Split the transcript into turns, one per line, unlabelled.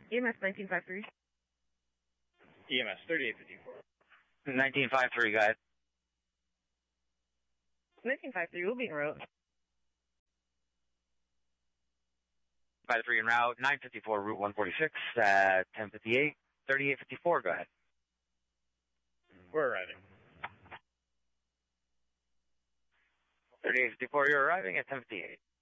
EMS 1953.
EMS 3854.
1953, guys.
1953, we'll be en route.
53 en route, 954, Route 146, 1058, 3854, go ahead.
We're arriving.
3854, you're arriving at 1058.